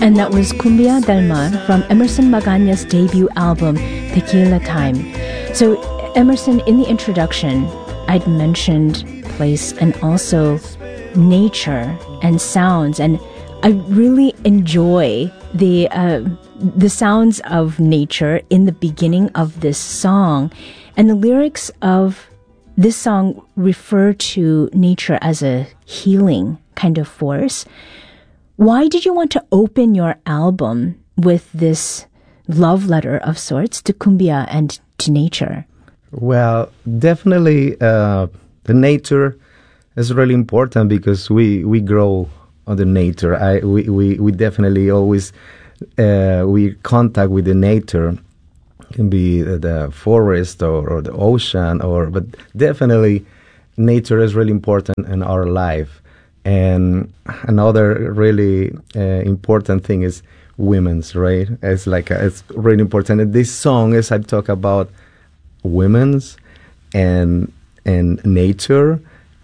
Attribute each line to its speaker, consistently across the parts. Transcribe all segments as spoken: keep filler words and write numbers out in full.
Speaker 1: And that was Cumbia del Mar from Emerson Magaña's debut album, Tequila Time. So, Emerson, in the introduction, I'd mentioned place and also nature and sounds, and I really enjoy the uh, the sounds of nature in the beginning of this song, and the lyrics of this song refer to nature as a healing kind of force. Why did you want to open your album with this love letter of sorts to cumbia and to nature?
Speaker 2: Well, definitely uh, the nature is really important because we, we grow on the nature. I we, we, we definitely always uh, we contact with the nature. It can be the forest or, or the ocean, or but definitely nature is really important in our life. And another really uh, important thing is women's, right? It's like a, it's really important. And this song is I talk about women's and and nature,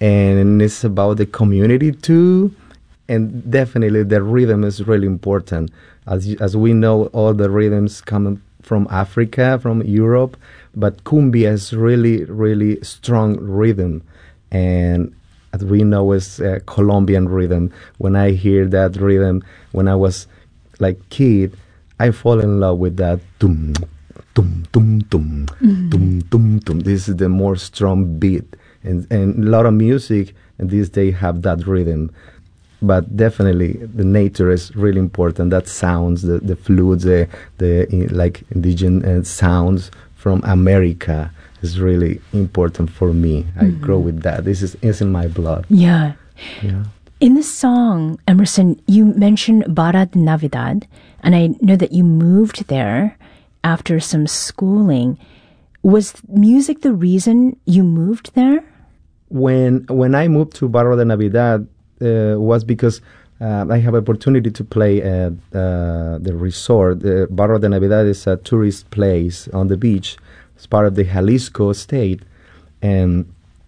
Speaker 2: and it's about the community too. And definitely the rhythm is really important. As as we know, all the rhythms come from Africa, from Europe, but cumbia is really really strong rhythm, and as we know, is a Colombian rhythm. When I hear that rhythm, when I was like kid, I fall in love with that. Tum, tum, tum, tum, mm-hmm. tum, tum, tum. This is the more strong beat, and and a lot of music in these days have that rhythm. But definitely, the nature is really important. That sounds, the the flutes, the the like indigenous sounds from America is really important for me. I mm-hmm. grow with that. This is, is in my blood.
Speaker 1: Yeah.
Speaker 2: Yeah.
Speaker 1: In the song, Emerson, you mentioned Barra de Navidad, and I know that you moved there after some schooling. Was music the reason you moved there?
Speaker 2: When when I moved to Barra de Navidad, uh, was because uh, I have opportunity to play at uh, the resort. Uh, Barra de Navidad is a tourist place on the beach. It's part of the Jalisco state, and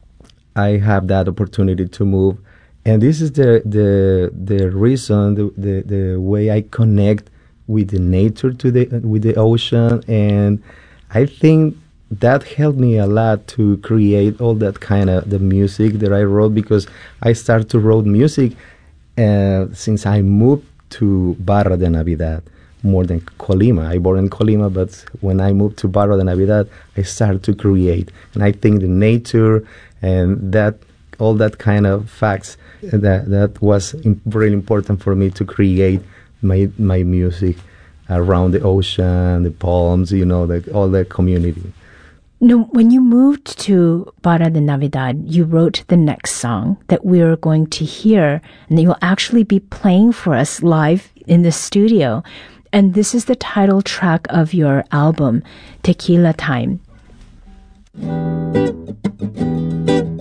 Speaker 2: I have that opportunity to move. And this is the the the reason, the the, the way I connect with the nature, to the with the ocean, and I think that helped me a lot to create all that kind of the music that I wrote, because I started to write music uh, since I moved to Barra de Navidad. More than Colima. I born in Colima, but when I moved to Barra de Navidad, I started to create. And I think the nature and that all that kind of facts, that that was in, really important for me to create my my music around the ocean, the palms, you know, the, all the community.
Speaker 1: No, when you moved to Barra de Navidad, you wrote the next song that we're going to hear, and that you'll actually be playing for us live in the studio. And this is the title track of your album, Tequila Time.